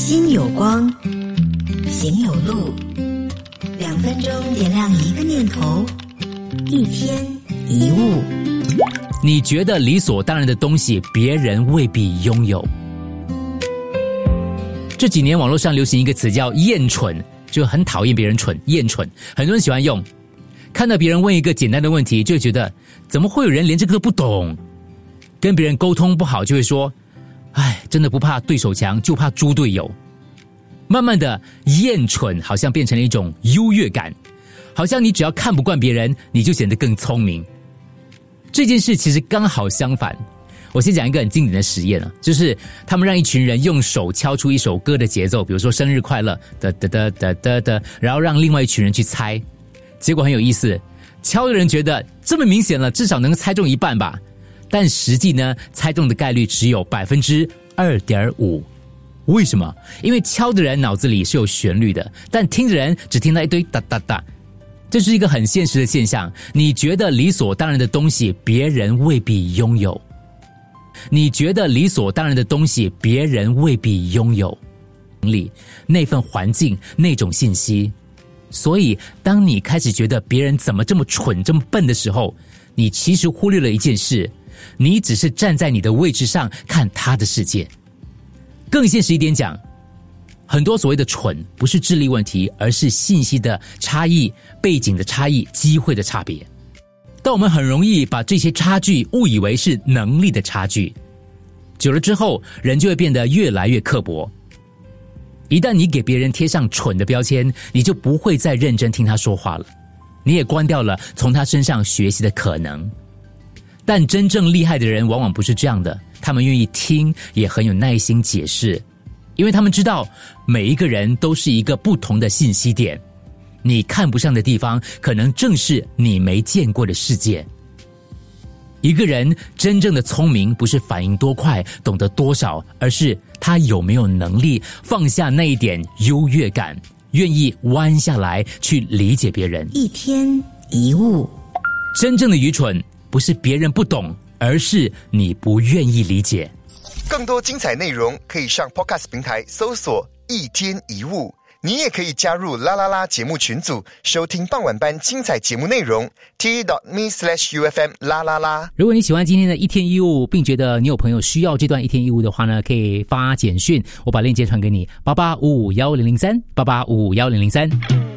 心有光，行有路，2分钟点亮一个念头，一天一物。 你觉得理所当然的东西，别人未必拥有。这几年网络上流行一个词叫厌蠢，就很讨厌别人蠢，厌蠢，很多人喜欢用。看到别人问一个简单的问题，就会觉得怎么会有人连这个都不懂？跟别人沟通不好，就会说真的不怕对手强，就怕猪队友。慢慢的，厌蠢好像变成了一种优越感，好像你只要看不惯别人，你就显得更聪明。这件事其实刚好相反。我先讲一个很经典的实验就是他们让一群人用手敲出一首歌的节奏，比如说生日快乐哒哒哒哒哒哒，然后让另外一群人去猜。结果很有意思，敲的人觉得这么明显了，至少能猜中一半吧，但实际呢，猜中的概率只有 2.5%。 为什么？因为敲的人脑子里是有旋律的，但听的人只听到一堆哒哒哒。这是一个很现实的现象，你觉得理所当然的东西，别人未必拥有。你觉得理所当然的东西，别人未必拥有。那份环境，那种信息。所以当你开始觉得别人怎么这么蠢这么笨的时候，你其实忽略了一件事，你只是站在你的位置上看他的世界。更现实一点讲，很多所谓的蠢不是智力问题，而是信息的差异、背景的差异、机会的差别。但我们很容易把这些差距误以为是能力的差距，久了之后，人就会变得越来越刻薄。一旦你给别人贴上蠢的标签，你就不会再认真听他说话了，你也关掉了从他身上学习的可能。但真正厉害的人往往不是这样的，他们愿意听，也很有耐心解释，因为他们知道每一个人都是一个不同的信息点，你看不上的地方，可能正是你没见过的世界。一个人真正的聪明，不是反应多快，懂得多少，而是他有没有能力放下那一点优越感，愿意弯下来去理解别人。 一天一物。 真正的愚蠢，不是别人不懂，而是你不愿意理解。 更多精彩内容可以上 Podcast 平台搜索一天一物。你也可以加入啦啦啦节目群组，收听傍晚班精彩节目内容。t.me/UFM 啦啦啦。 如果你喜欢今天的一天一物，并觉得你有朋友需要这段一天一物的话呢，可以发简讯，我把链接传给你，88551003，88551003。